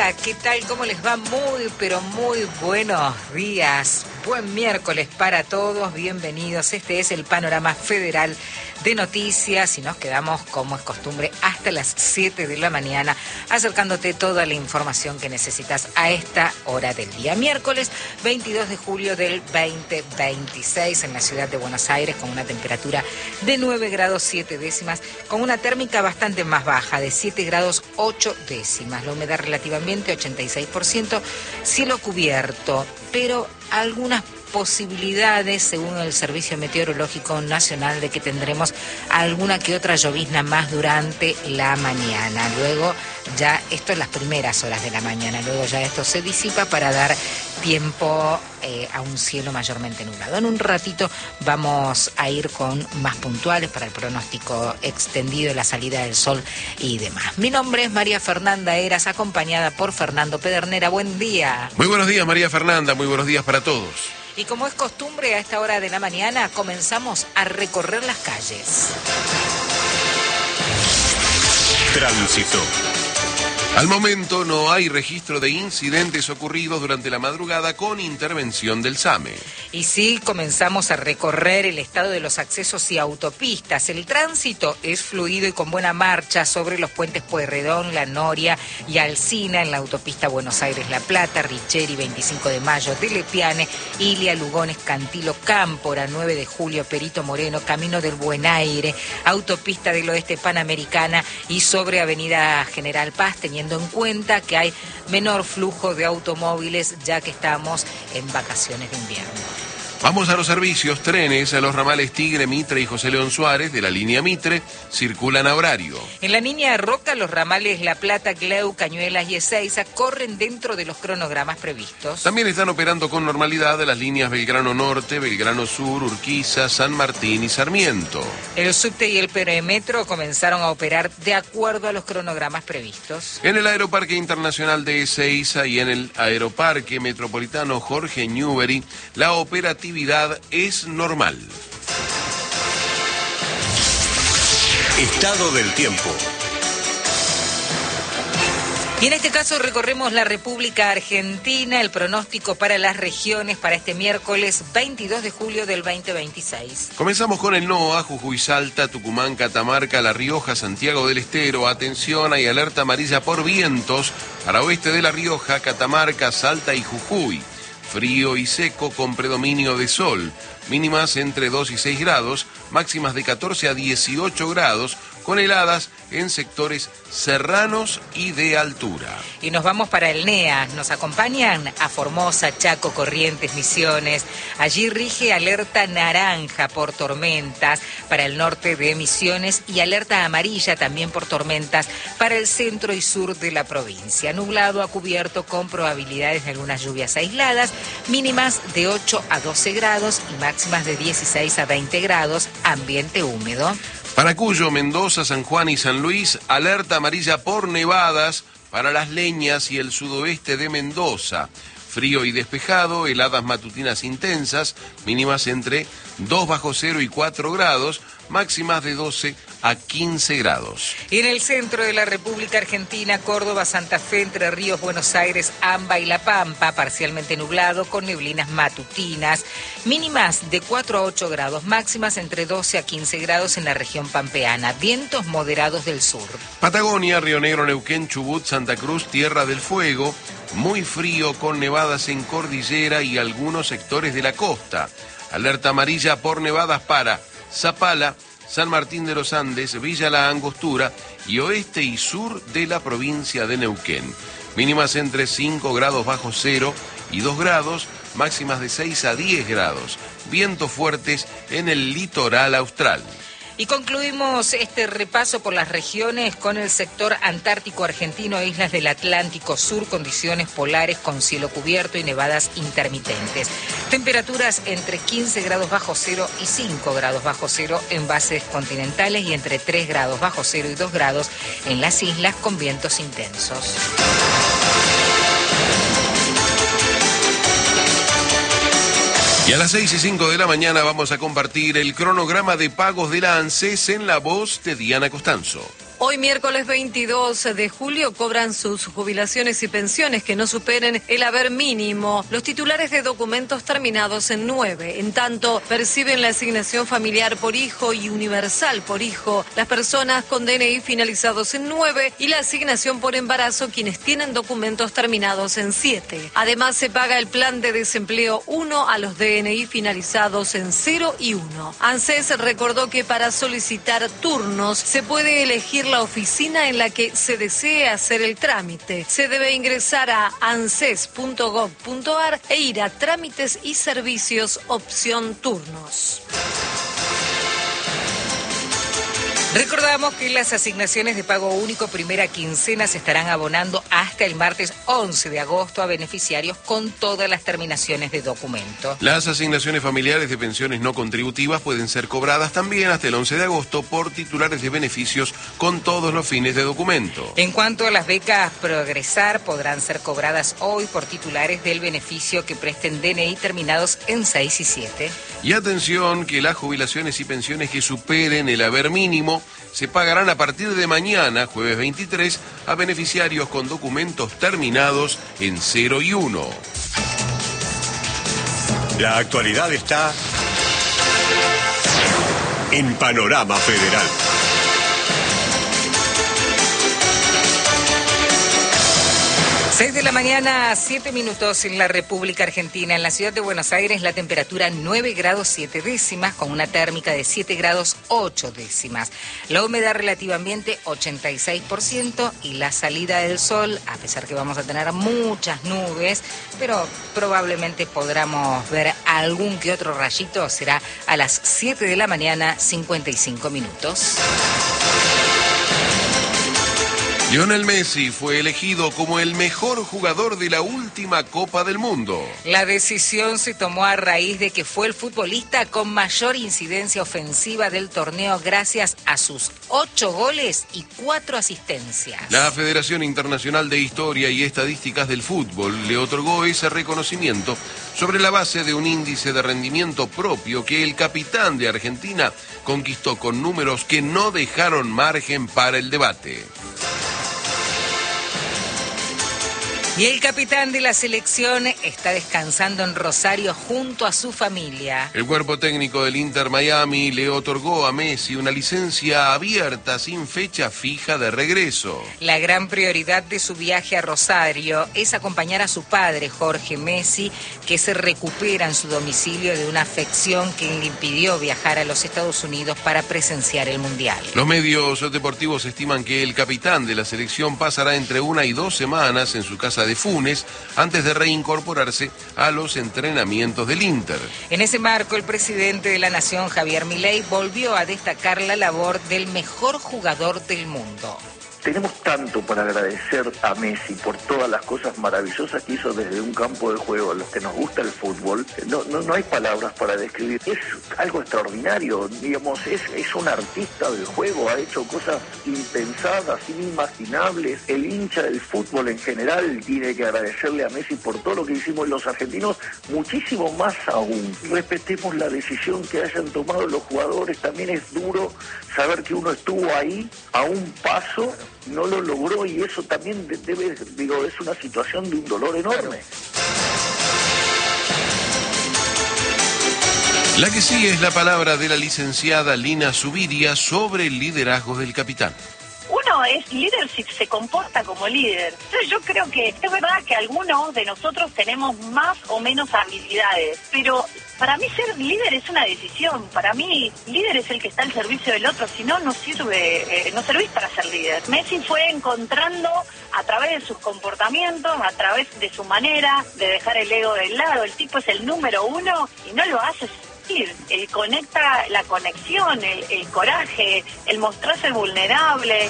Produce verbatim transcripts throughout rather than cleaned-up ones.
Hola, ¿qué tal? ¿Cómo les va? Muy, pero muy buenos días. Buen miércoles para todos, bienvenidos. Este es el Panorama Federal de Noticias y nos quedamos, como es costumbre, hasta las siete de la mañana, acercándote toda la información que necesitas a esta hora del día. Miércoles veintidós de julio del veinte veintiséis en la ciudad de Buenos Aires, con una temperatura de nueve grados siete décimas, con una térmica bastante más baja, de siete grados ocho décimas. La humedad relativa ambiente ochenta y seis por ciento, cielo cubierto, pero algunas posibilidades, según el Servicio Meteorológico Nacional, de que tendremos alguna que otra llovizna más durante la mañana. Luego ya esto es las primeras horas de la mañana, luego ya esto se disipa para dar tiempo eh, a un cielo mayormente nublado. En un ratito vamos a ir con más puntuales para el pronóstico extendido de la salida del sol y demás. Mi nombre es María Fernanda Eras, acompañada por Fernando Pedernera. Buen día. Muy buenos días, María Fernanda, muy buenos días para todos. Y como es costumbre, a esta hora de la mañana comenzamos a recorrer las calles. Tránsito. Al momento no hay registro de incidentes ocurridos durante la madrugada con intervención del SAME. Y sí, comenzamos a recorrer el estado de los accesos y autopistas. El tránsito es fluido y con buena marcha sobre los puentes Pueyrredón, La Noria y Alsina, en la autopista Buenos Aires-La Plata, Richeri, veinticinco de mayo, Telepiane, Ilia, Lugones, Cantilo, Cámpora, nueve de julio, Perito Moreno, Camino del Buen Aire, autopista del Oeste Panamericana y sobre Avenida General Paz, teniendo en cuenta que hay menor flujo de automóviles ya que estamos en vacaciones de invierno. Vamos a los servicios. Trenes a los ramales Tigre, Mitre y José León Suárez de la línea Mitre circulan a horario. En la línea Roca, los ramales La Plata, Cleu, Cañuelas y Ezeiza corren dentro de los cronogramas previstos. También están operando con normalidad las líneas Belgrano Norte, Belgrano Sur, Urquiza, San Martín y Sarmiento. El subte y el perimetro comenzaron a operar de acuerdo a los cronogramas previstos. En el Aeroparque Internacional de Ezeiza y en el Aeroparque Metropolitano Jorge Newbery, la operatividad es normal. Estado del tiempo. Y en este caso recorremos la República Argentina, el pronóstico para las regiones para este miércoles veintidós de julio del veinte veintiséis. Comenzamos con el NOA, Jujuy, Salta, Tucumán, Catamarca, La Rioja, Santiago del Estero. Atención, hay alerta amarilla por vientos para oeste de La Rioja, Catamarca, Salta y Jujuy. Frío y seco con predominio de sol, mínimas entre dos y seis grados, máximas de catorce a dieciocho grados, con heladas en sectores serranos y de altura. Y nos vamos para el NEA, nos acompañan a Formosa, Chaco, Corrientes, Misiones. Allí rige alerta naranja por tormentas para el norte de Misiones y alerta amarilla también por tormentas para el centro y sur de la provincia. Nublado a cubierto con probabilidades de algunas lluvias aisladas, mínimas de ocho a doce grados y máximas de dieciséis a veinte grados, ambiente húmedo. Para Cuyo, Mendoza, San Juan y San Luis, alerta amarilla por nevadas para Las Leñas y el sudoeste de Mendoza. Frío y despejado, heladas matutinas intensas, mínimas entre dos bajo cero y cuatro grados, máximas de doce a quince grados. Y en el centro de la República Argentina, Córdoba, Santa Fe, Entre Ríos, Buenos Aires, Amba y La Pampa, parcialmente nublado con neblinas matutinas, mínimas de cuatro a ocho grados, máximas entre doce a quince grados en la región pampeana, vientos moderados del sur. Patagonia, Río Negro, Neuquén, Chubut, Santa Cruz, Tierra del Fuego, muy frío con nevadas en cordillera y algunos sectores de la costa. Alerta amarilla por nevadas para Zapala, San Martín de los Andes, Villa La Angostura y oeste y sur de la provincia de Neuquén. Mínimas entre cinco grados bajo cero y dos grados, máximas de seis a diez grados. Vientos fuertes en el litoral austral. Y concluimos este repaso por las regiones con el sector antártico argentino e islas del Atlántico Sur, condiciones polares con cielo cubierto y nevadas intermitentes. Temperaturas entre quince grados bajo cero y cinco grados bajo cero en bases continentales y entre tres grados bajo cero y dos grados en las islas con vientos intensos. Y a las seis y cinco de la mañana vamos a compartir el cronograma de pagos de la ANSES en la voz de Diana Costanzo. Hoy miércoles veintidós de julio cobran sus jubilaciones y pensiones que no superen el haber mínimo los titulares de documentos terminados en nueve. En tanto, perciben la asignación familiar por hijo y universal por hijo las personas con D N I finalizados en nueve y la asignación por embarazo quienes tienen documentos terminados en siete. Además, se paga el plan de desempleo uno a los D N I finalizados en cero y uno. ANSES recordó que para solicitar turnos se puede elegir la oficina en la que se desee hacer el trámite. Se debe ingresar a anses punto gob punto ar e ir a Trámites y Servicios, opción Turnos. Recordamos que las asignaciones de pago único primera quincena se estarán abonando hasta el martes once de agosto a beneficiarios con todas las terminaciones de documento. Las asignaciones familiares de pensiones no contributivas pueden ser cobradas también hasta el once de agosto por titulares de beneficios con todos los fines de documento. En cuanto a las becas Progresar, podrán ser cobradas hoy por titulares del beneficio que presten D N I terminados en seis y siete. Y atención que las jubilaciones y pensiones que superen el haber mínimo se pagarán a partir de mañana, jueves veintitrés, a beneficiarios con documentos terminados en cero y uno. La actualidad está en Panorama Federal. seis de la mañana, siete minutos en la República Argentina. En la ciudad de Buenos Aires la temperatura nueve grados siete décimas con una térmica de siete grados ocho décimas. La humedad relativa ambiente ochenta y seis por ciento y la salida del sol, a pesar que vamos a tener muchas nubes, pero probablemente podamos ver algún que otro rayito, será a las siete de la mañana, cincuenta y cinco minutos. Lionel Messi fue elegido como el mejor jugador de la última Copa del Mundo. La decisión se tomó a raíz de que fue el futbolista con mayor incidencia ofensiva del torneo gracias a sus ocho goles y cuatro asistencias. La Federación Internacional de Historia y Estadísticas del Fútbol le otorgó ese reconocimiento sobre la base de un índice de rendimiento propio que el capitán de Argentina conquistó con números que no dejaron margen para el debate. Y el capitán de la selección está descansando en Rosario junto a su familia. El cuerpo técnico del Inter Miami le otorgó a Messi una licencia abierta sin fecha fija de regreso. La gran prioridad de su viaje a Rosario es acompañar a su padre, Jorge Messi, que se recupera en su domicilio de una afección que le impidió viajar a los Estados Unidos para presenciar el Mundial. Los medios deportivos estiman que el capitán de la selección pasará entre una y dos semanas en su casa de Funes antes de reincorporarse a los entrenamientos del Inter. En ese marco, el presidente de la Nación, Javier Milei, volvió a destacar la labor del mejor jugador del mundo. Tenemos tanto para agradecer a Messi por todas las cosas maravillosas que hizo desde un campo de juego. A los que nos gusta el fútbol, no, no, no hay palabras para describir. Es algo extraordinario, digamos, es, es un artista del juego, ha hecho cosas impensadas, inimaginables. El hincha del fútbol en general tiene que agradecerle a Messi por todo lo que hicimos los argentinos, muchísimo más aún. Respetemos la decisión que hayan tomado los jugadores, también es duro saber que uno estuvo ahí a un paso, no lo logró y eso también debe, digo, es una situación de un dolor enorme. La que sigue es la palabra de la licenciada Lina Zubiria sobre el liderazgo del capitán. Uno es líder si se comporta como líder. Entonces yo creo que es verdad que algunos de nosotros tenemos más o menos habilidades, pero para mí ser líder es una decisión. Para mí líder es el que está al servicio del otro, si no, no sirve, eh, no servís para ser líder. Messi fue encontrando a través de sus comportamientos, a través de su manera de dejar el ego del lado. El tipo es el número uno y no lo hace sentir. Él conecta la conexión, el, el coraje, el mostrarse vulnerable.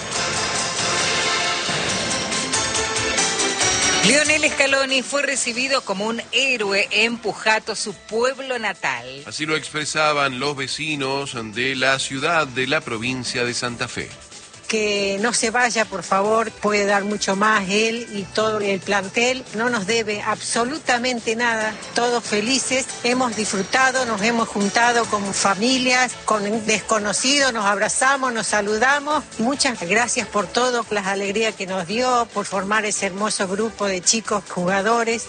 Lionel Scaloni fue recibido como un héroe en Pujato, su pueblo natal. Así lo expresaban los vecinos de la ciudad de la provincia de Santa Fe. que no se vaya, por favor, puede dar mucho más él y todo el plantel, no nos debe absolutamente nada, todos felices, hemos disfrutado, nos hemos juntado como familias, con desconocidos, nos abrazamos, nos saludamos, muchas gracias por todo, las alegrías que nos dio, por formar ese hermoso grupo de chicos jugadores.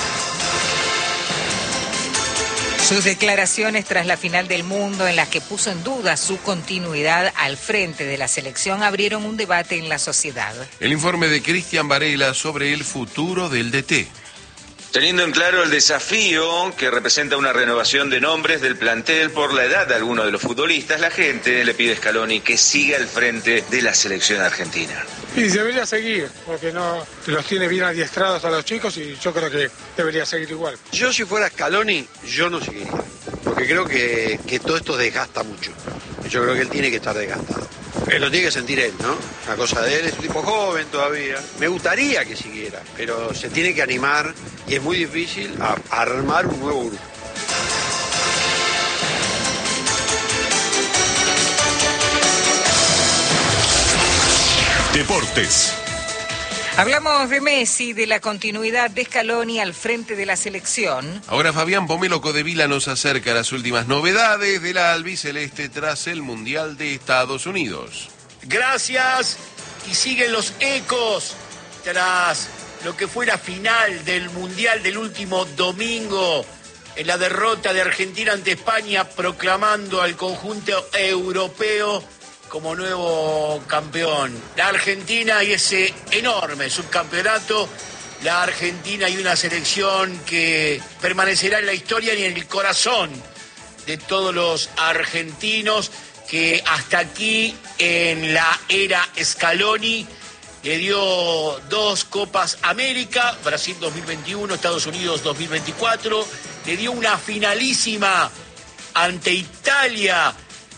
Sus declaraciones tras la final del mundo, en las que puso en duda su continuidad al frente de la selección, abrieron un debate en la sociedad. El informe de Cristian Varela sobre el futuro del D T. Teniendo en claro el desafío que representa una renovación de nombres del plantel por la edad de algunos de los futbolistas, la gente le pide a Scaloni que siga al frente de la selección argentina. Y debería seguir, porque no los tiene bien adiestrados a los chicos y yo creo que debería seguir igual. Yo si fuera Scaloni, yo no seguiría, porque creo que, que todo esto desgasta mucho. Yo creo que él tiene que estar desgastado. Él lo tiene que sentir él, ¿no? La cosa de él es un tipo joven todavía. Me gustaría que siguiera, pero se tiene que animar y es muy difícil a, a armar un nuevo grupo. Deportes. Hablamos de Messi, de la continuidad de Scaloni al frente de la selección. Ahora Fabián Pomelo Codevila nos acerca a las últimas novedades de la albiceleste tras el Mundial de Estados Unidos. Gracias, y siguen los ecos tras lo que fue la final del Mundial del último domingo, en la derrota de Argentina ante España, proclamando al conjunto europeo como nuevo campeón. La Argentina y ese enorme subcampeonato, la Argentina y una selección que permanecerá en la historia y en el corazón de todos los argentinos, que hasta aquí en la era Scaloni le dio dos Copas América, Brasil dos mil veintiuno, Estados Unidos dos mil veinticuatro, le dio una finalísima ante Italia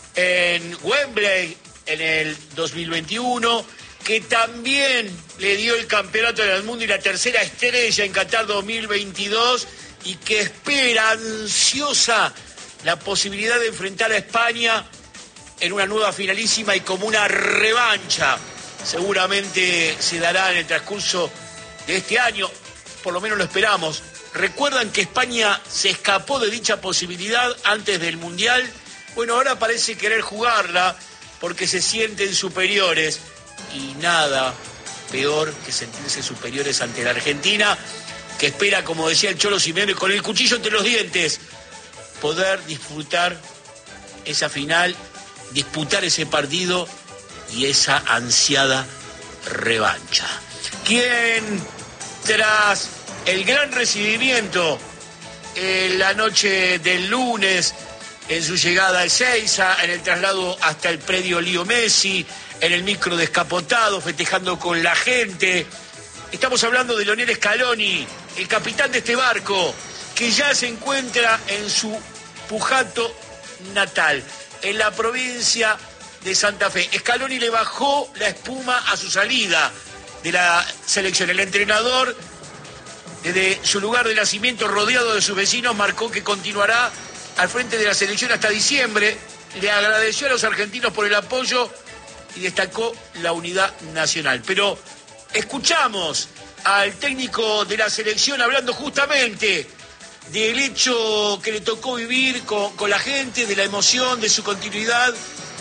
en Wembley en el dos mil veintiuno, que también le dio el campeonato del mundo y la tercera estrella en Qatar dos mil veintidós, y que espera ansiosa la posibilidad de enfrentar a España en una nueva finalísima y como una revancha. Seguramente se dará en el transcurso de este año, por lo menos lo esperamos. ¿Recuerdan que España se escapó de dicha posibilidad antes del Mundial? Bueno, ahora parece querer jugarla porque se sienten superiores, y nada peor que sentirse superiores ante la Argentina, que espera, como decía el Cholo Simeone, con el cuchillo entre los dientes, poder disfrutar esa final, disputar ese partido y esa ansiada revancha. Quien, tras el gran recibimiento en la noche del lunes, en su llegada a Ezeiza, en el traslado hasta el predio Lío Messi, en el micro descapotado, festejando con la gente, estamos hablando de Lionel Scaloni, el capitán de este barco, que ya se encuentra en su Pujato natal, en la provincia de Santa Fe. Scaloni le bajó la espuma a su salida de la selección. El entrenador, desde su lugar de nacimiento, rodeado de sus vecinos, marcó que continuará al frente de la selección hasta diciembre. Le agradeció a los argentinos por el apoyo y destacó la unidad nacional. Pero escuchamos al técnico de la selección hablando justamente del hecho que le tocó vivir con, con la gente, de la emoción, de su continuidad,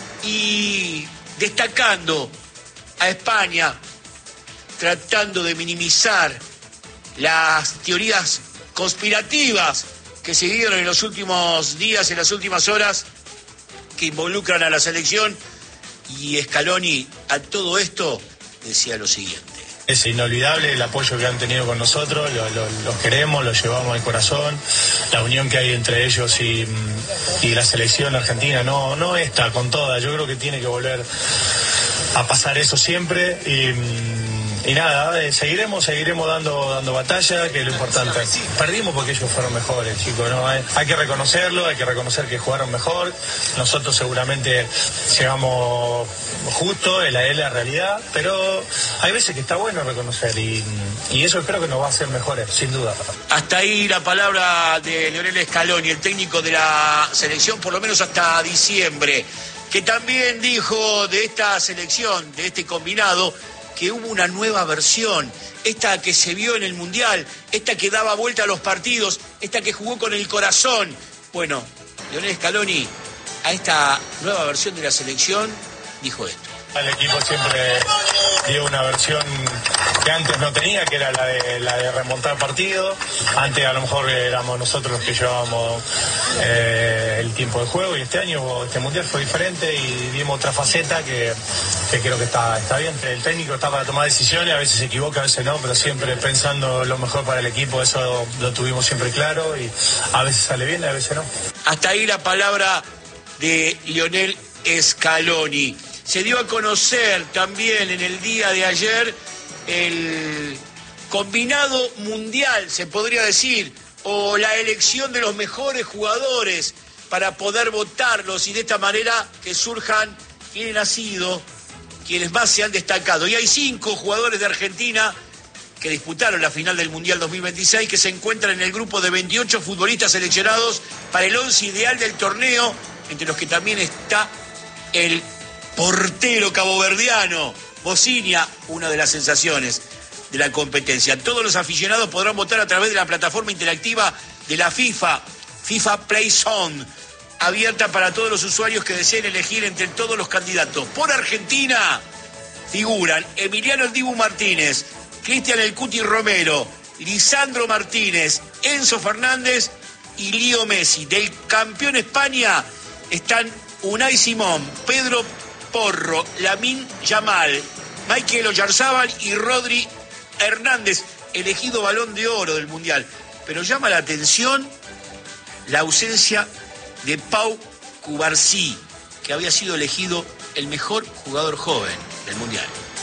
y destacando a España, tratando de minimizar las teorías conspirativas que se dieron en los últimos días, en las últimas horas, que involucran a la selección. Y Scaloni a todo esto decía lo siguiente: es inolvidable el apoyo que han tenido con nosotros, lo, lo, los queremos, los llevamos al corazón, la unión que hay entre ellos y, y la selección argentina no, no está con toda. Yo creo que tiene que volver a pasar eso siempre y... Y nada, eh, seguiremos, seguiremos dando dando batalla, que es lo importante. Perdimos porque ellos fueron mejores, chicos, ¿no? Hay, hay que reconocerlo, hay que reconocer que jugaron mejor. Nosotros seguramente llegamos justo, es la, es la realidad, pero hay veces que está bueno reconocer y, y eso espero que nos va a hacer mejores, sin duda. Hasta ahí la palabra de Lionel Scaloni, el técnico de la selección, por lo menos hasta diciembre. que también dijo de esta selección, de este combinado, que hubo una nueva versión, esta que se vio en el Mundial, esta que daba vuelta a los partidos, esta que jugó con el corazón. Bueno, Lionel Scaloni, a esta nueva versión de la selección, dijo esto. El equipo siempre dio una versión que antes no tenía, que era la de, la de remontar partido. Antes a lo mejor éramos nosotros los que llevábamos eh, el tiempo de juego, y este año, este mundial fue diferente y vimos otra faceta que, que creo que está, está bien. El técnico está para tomar decisiones, a veces se equivoca, a veces no, pero siempre pensando lo mejor para el equipo, eso lo tuvimos siempre claro, y a veces sale bien, a veces no. Hasta ahí la palabra de Lionel Scaloni. Se dio a conocer también en el día de ayer el combinado mundial, se podría decir, o la elección de los mejores jugadores para poder votarlos y de esta manera que surjan quienes han sido, quienes más se han destacado. Y hay cinco jugadores de Argentina que disputaron la final del Mundial dos mil veintiséis, que se encuentran en el grupo de veintiocho futbolistas seleccionados para el once ideal del torneo, entre los que también está el portero caboverdiano Bocinia, una de las sensaciones de la competencia. Todos los aficionados podrán votar a través de la plataforma interactiva de la FIFA, FIFA Play Zone, abierta para todos los usuarios que deseen elegir entre todos los candidatos. Por Argentina figuran Emiliano El Dibu Martínez, Cristian El Cuti Romero, Lisandro Martínez, Enzo Fernández y Leo Messi. Del campeón España están Unai Simón, Pedro Porro, Lamine Yamal, Michael Oyarzábal y Rodri Hernández, elegido Balón de Oro del Mundial. Pero llama la atención la ausencia de Pau Cubarsí, que había sido elegido el mejor jugador joven del Mundial.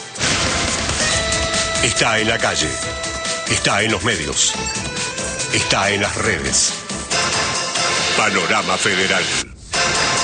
Está en la calle, está en los medios, está en las redes. Panorama Federal.